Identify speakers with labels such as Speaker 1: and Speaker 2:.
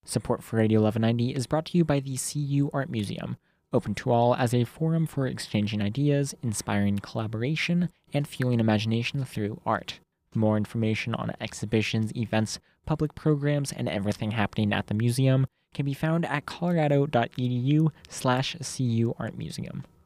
Speaker 1: Support for Radio 1190 is brought to you by the CU Art Museum, open to all as a forum for exchanging ideas, inspiring collaboration, and fueling imagination through art. More information on exhibitions, events, public programs, and everything happening at the museum can be found at colorado.edu/CU Art Museum.